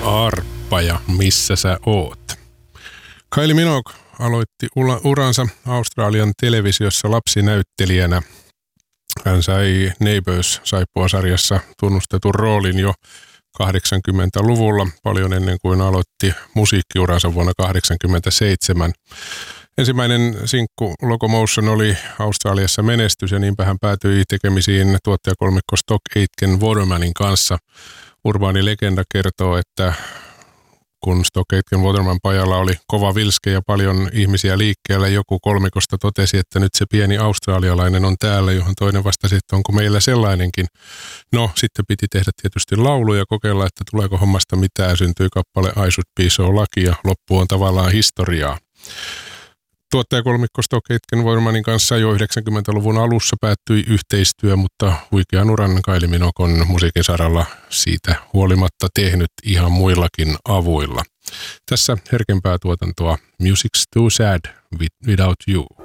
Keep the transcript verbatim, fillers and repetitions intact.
Arppa ja missä sä oot? Kylie Minogue aloitti uransa Australian televisiossa lapsinäyttelijänä. Hän sai Neighbours-saippuasarjassa tunnustetun roolin jo kahdeksankymmentäluvulla, paljon ennen kuin aloitti musiikkiuransa vuonna kahdeksankymmentäseitsemän. Ensimmäinen sinkku Locomotion oli Australiassa menestys ja niinpä hän päätyi tekemisiin tuottajakolmikko Stock Aitken Watermanin kanssa. Urbaani legenda kertoo, että kun Stock Aitken Waterman pajalla oli kova vilske ja paljon ihmisiä liikkeellä, joku kolmikosta totesi, että nyt se pieni australialainen on täällä, johon toinen vastasi, että onko meillä sellainenkin. No, sitten piti tehdä tietysti laulu ja kokeilla, että tuleeko hommasta mitään. Syntyi kappale I Should Be So Lucky ja loppu on tavallaan historiaa. Tuottajakolmikko Stock Aitken Watermanin kanssa jo yhdeksänkymmentäluvun alussa päättyi yhteistyö, mutta huikean uran Kylie Minogue on musiikin saralla siitä huolimatta tehnyt ihan muillakin avuilla. Tässä herkempää tuotantoa Music's Too Sad Without You.